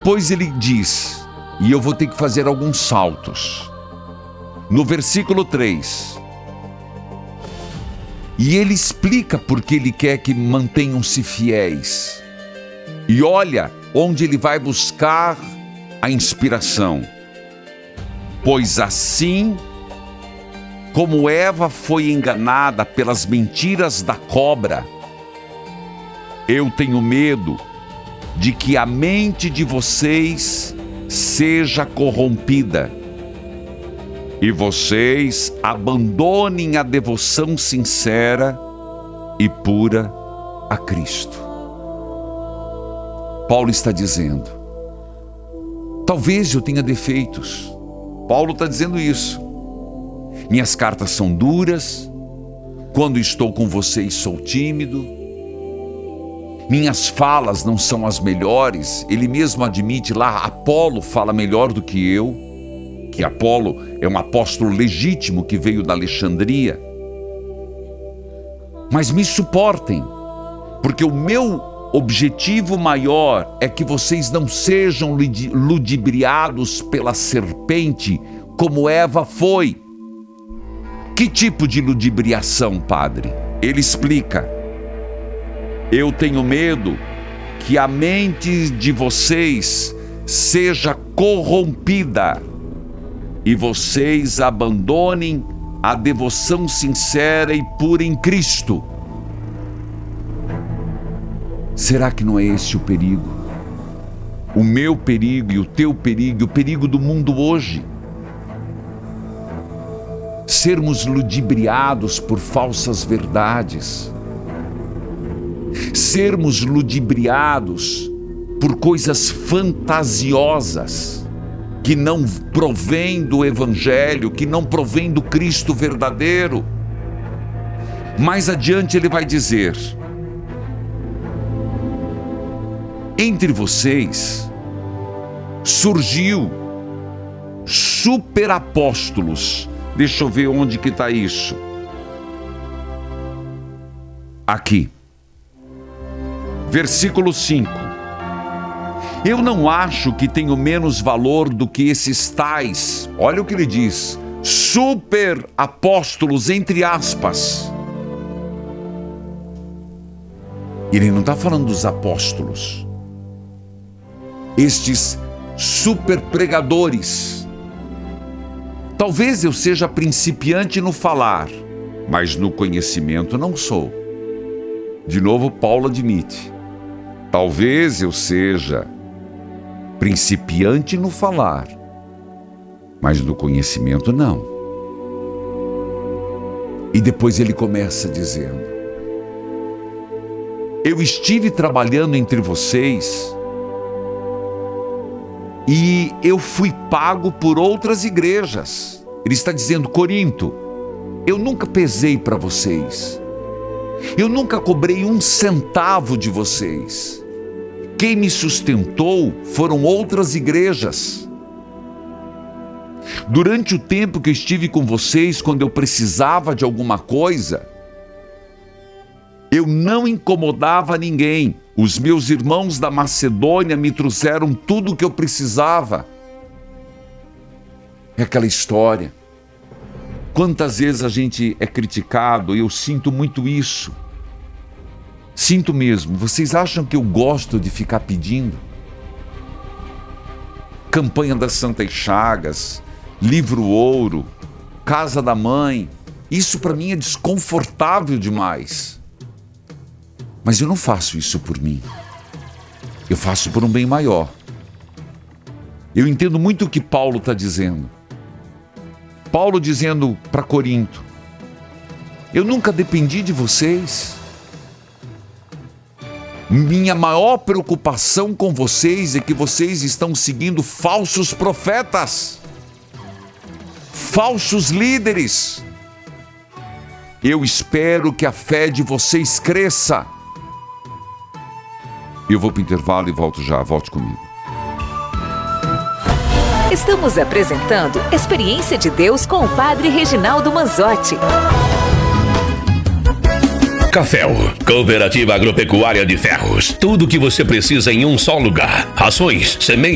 depois ele diz, e eu vou ter que fazer alguns saltos, no versículo 3, e ele explica porque ele quer que mantenham-se fiéis. E olha onde ele vai buscar a inspiração. Pois assim como Eva foi enganada pelas mentiras da cobra, eu tenho medo de que a mente de vocês seja corrompida e vocês abandonem a devoção sincera e pura a Cristo. Paulo está dizendo, talvez eu tenha defeitos. Paulo está dizendo isso. Minhas cartas são duras, quando estou com vocês sou tímido, minhas falas não são as melhores. Ele mesmo admite lá, Apolo fala melhor do que eu, que Apolo é um apóstolo legítimo que veio da Alexandria. Mas me suportem, porque o meu objetivo maior é que vocês não sejam ludibriados pela serpente como Eva foi. Que tipo de ludibriação, padre? Ele explica, eu tenho medo que a mente de vocês seja corrompida e vocês abandonem a devoção sincera e pura em Cristo. Será que não é esse o perigo? O meu perigo e o teu perigo, o perigo do mundo hoje? Sermos ludibriados por falsas verdades. Sermos ludibriados por coisas fantasiosas que não provém do Evangelho, que não provém do Cristo verdadeiro. Mais adiante ele vai dizer, entre vocês surgiu superapóstolos. Deixa eu ver onde que está isso. Aqui. Versículo 5. Eu não acho que tenho menos valor do que esses tais, olha o que ele diz, super apóstolos, entre aspas. Ele não está falando dos apóstolos. Estes super pregadores. Talvez eu seja principiante no falar, mas no conhecimento não sou. De novo, Paulo admite. Talvez eu seja principiante no falar, mas no conhecimento não. E depois ele começa dizendo, eu estive trabalhando entre vocês e eu fui pago por outras igrejas. Ele está dizendo, Corinto, eu nunca pesei para vocês. Eu nunca cobrei um centavo de vocês. Quem me sustentou foram outras igrejas. Durante o tempo que eu estive com vocês, quando eu precisava de alguma coisa, eu não incomodava ninguém. Os meus irmãos da Macedônia me trouxeram tudo o que eu precisava. É aquela história. Quantas vezes a gente é criticado, e eu sinto muito isso. Sinto mesmo. Vocês acham que eu gosto de ficar pedindo? Campanha das Santas Chagas, Livro Ouro, Casa da Mãe. Isso para mim é desconfortável demais. Mas eu não faço isso por mim. Eu faço por um bem maior. Eu entendo muito o que Paulo está dizendo. Paulo dizendo para Corinto, eu nunca dependi de vocês. Minha maior preocupação com vocês é que vocês estão seguindo falsos profetas, falsos líderes. Eu espero que a fé de vocês cresça. Eu vou para o intervalo e volto já. Volte comigo. Estamos apresentando Experiência de Deus com o Padre Reginaldo Manzotti. Caféu, Cooperativa Agropecuária de Ferros. Tudo o que você precisa em um só lugar. Rações, sementes,